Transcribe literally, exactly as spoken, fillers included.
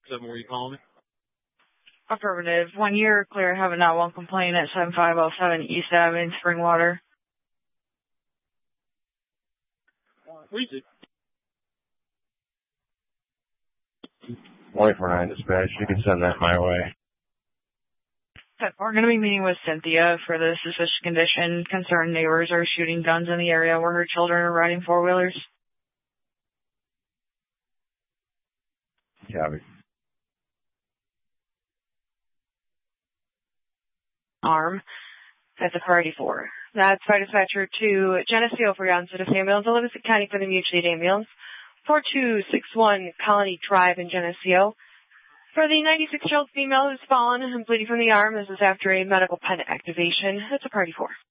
Seven, were you calling me? Affirmative. One year clear, having not one complaint at seven five oh seven East Avenue, Springwater. Read it. Wait for nine dispatch. You can send that my way. We're going to be meeting with Cynthia for the suspicious condition. Concerned neighbors are shooting guns in the area where her children are riding four-wheelers. Copy. Arm. That's a priority four. That's Fire Dispatcher to Geneseo for Youngstown Ambulance, Livingston County for the Mutual Aid Ambulance. four two six one Colony Drive in Geneseo. For the ninety-six-year-old female who's fallen and bleeding from the arm, this is after a medical pen activation. It's a priority four.